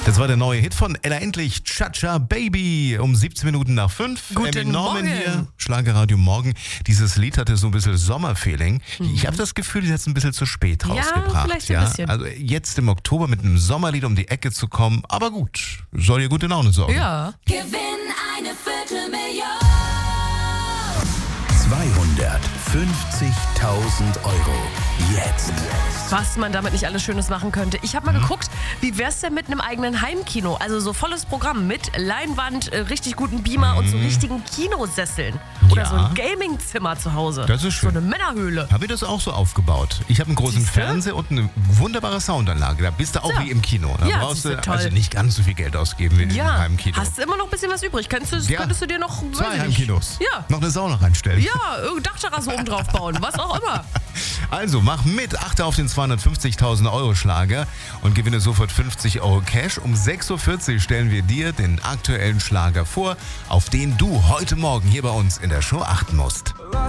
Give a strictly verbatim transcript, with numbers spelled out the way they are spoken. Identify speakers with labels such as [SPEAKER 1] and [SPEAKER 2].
[SPEAKER 1] Das war der neue Hit von Ella Endlich, Cha-Cha Baby, um siebzehn Minuten nach fünf.
[SPEAKER 2] Guten
[SPEAKER 1] Emmy Norman
[SPEAKER 2] Morgen.
[SPEAKER 1] hier, Schlagerradio Morgen. Dieses Lied hatte so ein bisschen Sommerfeeling. Mhm. Ich habe das Gefühl, die hat es ein bisschen zu spät
[SPEAKER 2] Ja,
[SPEAKER 1] rausgebracht.
[SPEAKER 2] vielleicht ein bisschen.
[SPEAKER 1] Also jetzt im Oktober mit einem Sommerlied um die Ecke zu kommen, aber gut, soll ihr gute Laune sorgen.
[SPEAKER 2] Ja.
[SPEAKER 3] Gewinn eine Viertelmillion.
[SPEAKER 4] zweihundertfünfzigtausend Euro. Jetzt.
[SPEAKER 2] Was man damit nicht alles Schönes machen könnte. Ich habe mal geguckt, wie wär's denn mit einem eigenen Heimkino? Also so volles Programm mit Leinwand, äh, richtig guten Beamer und so richtigen Kinosesseln. Oder
[SPEAKER 1] Ja.
[SPEAKER 2] so ein Gamingzimmer zu Hause.
[SPEAKER 1] Das ist schön.
[SPEAKER 2] So eine Männerhöhle.
[SPEAKER 1] Habe ich das auch so aufgebaut. Ich habe einen großen
[SPEAKER 2] Siehste?
[SPEAKER 1] Fernseher und eine wunderbare Soundanlage. Da bist du auch
[SPEAKER 2] Ja.
[SPEAKER 1] wie im Kino. Da
[SPEAKER 2] Ja,
[SPEAKER 1] brauchst du
[SPEAKER 2] siehste, toll.
[SPEAKER 1] also nicht ganz so viel Geld ausgeben wie in
[SPEAKER 2] Ja,
[SPEAKER 1] einem Heimkino.
[SPEAKER 2] hast du immer noch ein bisschen was übrig? Könntest du,
[SPEAKER 1] Ja.
[SPEAKER 2] könntest du dir noch... weiß
[SPEAKER 1] Zwei
[SPEAKER 2] ich nicht.
[SPEAKER 1] Heimkinos.
[SPEAKER 2] Ja.
[SPEAKER 1] Noch eine Sauna reinstellen.
[SPEAKER 2] Ja, irgendeine Dachterrasse oben drauf bauen, was auch immer.
[SPEAKER 1] Also mach mit, achte auf den zweihundertfünfzigtausend Euro Schlager und gewinne sofort fünfzig Euro Cash. Um sechs Uhr vierzig stellen wir dir den aktuellen Schlager vor, auf den du heute Morgen hier bei uns in der Show achten musst.